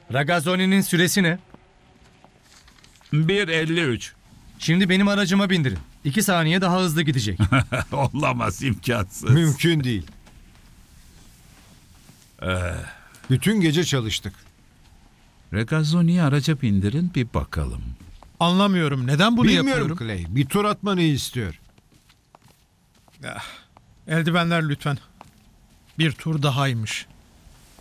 Ragazzoni'nin süresi ne? 1.53. Şimdi benim aracıma bindirin. 2 saniye daha hızlı gidecek. Olamaz, imkansız. Mümkün değil. Bütün gece çalıştık. Regazzoni'yi araca bindirin, bir bakalım. Anlamıyorum. Neden bunu Bilmiyorum yapıyorum? Clay. Bir tur atmanı istiyor. Eldivenler lütfen. Bir tur dahaymış.